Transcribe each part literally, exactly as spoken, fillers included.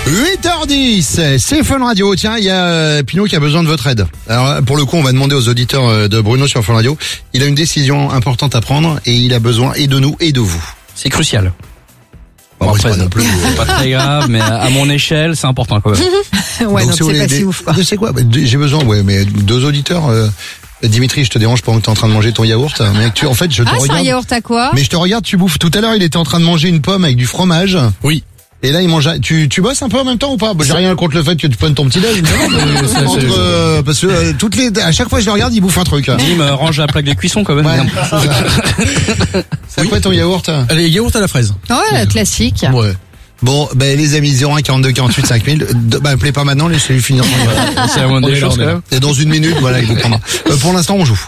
huit heures dix, c'est Fun Radio. Tiens, il y a Pinot qui a besoin de votre aide. Alors pour le coup, on va demander aux auditeurs de Bruno sur Fun Radio. Il a une décision importante à prendre et il a besoin et de nous et de vous. C'est crucial. Bon, Bon, après, c'est pas non plus. c'est pas très grave, mais à mon échelle, c'est important quand même. Ouais, Donc, non, si vous c'est voulez pas des- si ouf, quoi. Je sais quoi, bah, j'ai besoin, ouais, mais deux auditeurs. Euh, Dimitri, je te dérange pendant que t'es en train de manger ton yaourt. Mais tu, en fait, je te Ah, c'est un regarde. yaourt à quoi? Mais je te regarde, tu bouffes. Tout à l'heure, il était en train de manger une pomme avec du fromage. Oui. Et là, il mange. Tu, tu bosses un peu en même temps ou pas? Bah, j'ai rien contre le fait que tu prennes ton petit déj. c'est- Entre, c'est- euh, parce que euh, toutes les, à chaque fois que je le regarde, il bouffe un truc. hein. Il me range la plaque des cuissons quand même. Ouais. Merde. C'est quoi ton yaourt? Allez, yaourt à la fraise. Ouais, classique. Ouais. Bon, ben les amis, zéro un quarante-deux quarante-huit cinq mille. de- Bah, appelez pas maintenant, laissez-lui finir. C'est la moindre On des est là, choses on est quand là. même. Et dans une minute, voilà, il vous prendra. Euh, pour l'instant, on joue.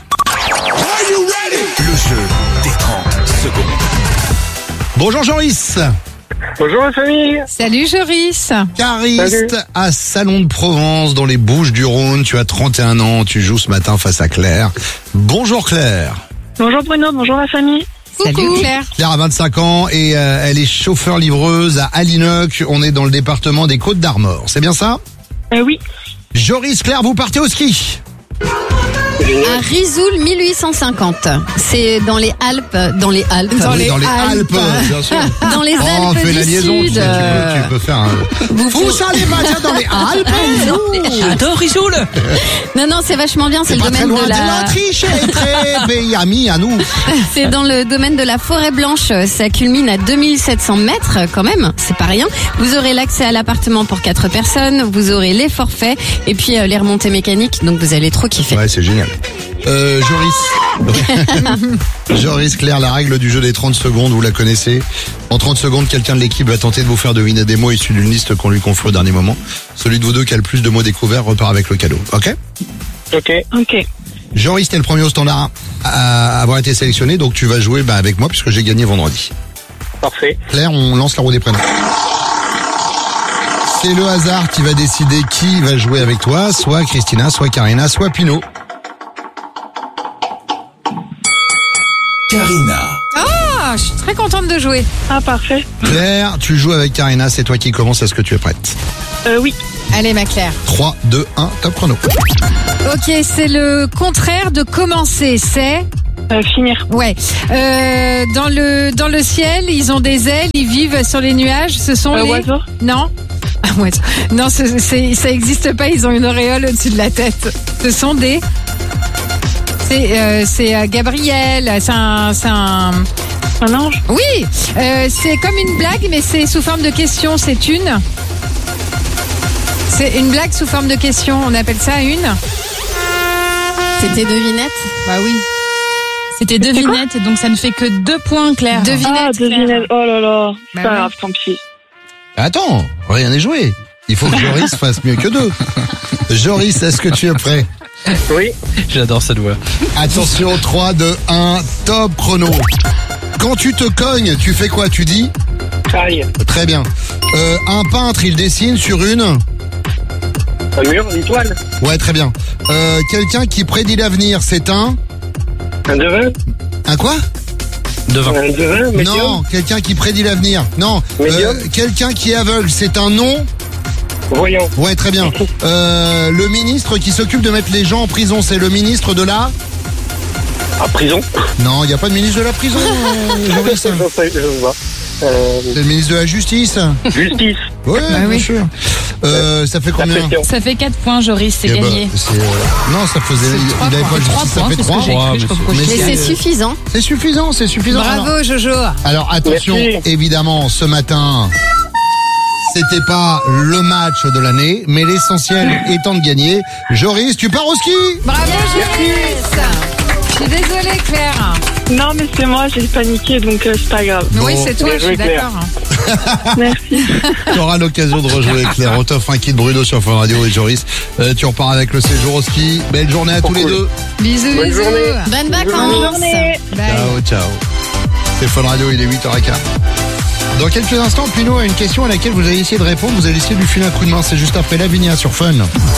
Le jeu des trente secondes. Bonjour Joris. Bonjour la famille. Salut Joris. Cariste Salut. à Salon de Provence dans les Bouches-du-Rhône. Tu as trente et un ans, tu joues ce matin face à Claire. Bonjour Claire. Bonjour Bruno, bonjour la famille. Salut Claire. Claire a vingt-cinq ans et euh, elle est chauffeur-livreuse à Alinoc. On est dans le département des Côtes-d'Armor. C'est bien ça? Euh, oui. Joris, Claire, vous partez au ski. À Risoul mille huit cent cinquante. C'est dans les Alpes, dans les Alpes. Oui, dans les Alpes, bien sûr. Dans les Oh, Alpes fais du la liaison, tu, Sud. sais, tu peux, tu peux faire un... Vous Vous faites- allez pas dans les Alpes. J'adore Risoul. Non, non, c'est vachement bien. C'est C'est le pas très domaine loin de de la. l'Autriche, et très pays ami à nous. C'est dans le domaine de la forêt blanche. Ça culmine à deux mille sept cents mètres, quand même. C'est pas rien. Vous aurez l'accès à l'appartement pour quatre personnes. Vous aurez les forfaits et puis euh, les remontées mécaniques. Donc vous allez trop kiffer. Ouais, c'est génial. Euh, Joris. Joris, Claire, la règle du jeu des trente secondes, vous la connaissez. En trente secondes, quelqu'un de l'équipe va tenter de vous faire deviner des mots issus d'une liste qu'on lui confie au dernier moment. Celui de vous deux qui a le plus de mots découverts repart avec le cadeau. Ok? Ok. Ok. Joris, t'es le premier au standard à avoir été sélectionné, donc tu vas jouer bah, avec moi puisque j'ai gagné vendredi. Parfait. Claire, on lance la roue des prénoms. C'est le hasard qui va décider qui va jouer avec toi, soit Christina, soit Karina, soit Pinot. Karina. Ah, je suis très contente de jouer. Ah parfait. Claire, tu joues avec Karina, c'est toi qui commence, est-ce que tu es prête? Euh, oui. Allez, ma Claire. trois, deux, un, top chrono. Ok, c'est le contraire de commencer. C'est Euh, finir. ouais. Euh, dans le dans le ciel, ils ont des ailes, ils vivent sur les nuages. Ce sont Euh, les oiseau. non. Ah, oiseau. Non, ce- c'est, ça existe pas. Ils ont une auréole au-dessus de la tête. Ce sont des. C'est euh, c'est euh, Gabriel. C'est un c'est un. Un ange. Oui, euh, c'est comme une blague, mais c'est sous forme de question. C'est une. C'est une blague sous forme de question. On appelle ça une. C'était devinette. Bah oui. C'était devinette, et donc ça ne fait que deux points, Claire. Devinette. Ah, devinette. Oh là là. Bah C'est pas ouais. grave, tant pis. Attends, rien n'est joué. Il faut que Joris fasse mieux que deux. Joris, est-ce que tu es prêt? Oui. J'adore cette voix. Attention, trois, deux, un, top chrono. Quand tu te cognes, tu fais quoi? Tu dis? Aïe. Très bien. Euh, un peintre, il dessine sur une... Un mur, une toile. Ouais, très bien. Euh, quelqu'un qui prédit l'avenir, c'est un... Un devin. Un quoi? Devin. Un devin, médium. Non, quelqu'un qui prédit l'avenir. Non, Médium. euh, quelqu'un qui est aveugle, c'est un nom. Voyant. Ouais, très bien. Euh, le ministre qui s'occupe de mettre les gens en prison, c'est le ministre de la... À prison. Non, il n'y a pas de ministre de la prison, euh, Joris. Je sais, je sais pas. Euh, C'est le ministre de la Justice. justice. Ouais, Bah bien oui. sûr. Euh, ça fait La combien? pression. Ça fait quatre points, Joris, c'est Eh ben, gagné. c'est, euh, non, ça faisait... Il n'avait pas de Trois justice, ça points, fait c'est ce trois. que j'ai Trois, écrit, je mais reproche c'est- rien. Mais c'est suffisant. C'est suffisant, c'est suffisant. Alors, Bravo, Jojo. alors, attention, Merci. évidemment, ce matin... C'était pas le match de l'année, mais l'essentiel étant de gagner. Joris, tu pars au ski? Bravo, Joris. Je suis désolée, Claire. Non, mais c'est moi, j'ai paniqué, donc euh, c'est pas grave. Bon. Oui, c'est toi, Bien je suis joué, Claire. d'accord. Merci. Tu auras l'occasion de rejouer Claire. On t'offre un kit Bruno sur Fun Radio et Joris. Euh, tu repars avec le séjour au ski. Belle journée à tous les cool. deux. Bisous, Bonne bisous. journée. Bonne Bonne vacances. journée. Bye. Ciao, ciao. C'est Fun Radio, il est huit heures quinze. Dans quelques instants, Pinot a une question à laquelle vous allez essayer de répondre. Vous allez essayer de lui filer un coup de main. C'est juste après Lavinia sur Fun.